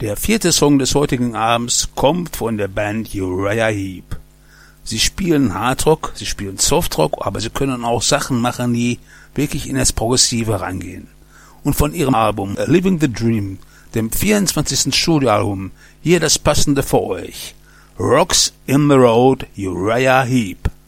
Der 4. Song des heutigen Abends kommt von der Band Uriah Heep. Sie spielen Hardrock, sie spielen Softrock, aber sie können auch Sachen machen, die wirklich in das Progressive reingehen. Und von ihrem Album Living the Dream, dem 24. Studioalbum, hier das Passende für euch. Rocks in the Road, Uriah Heep.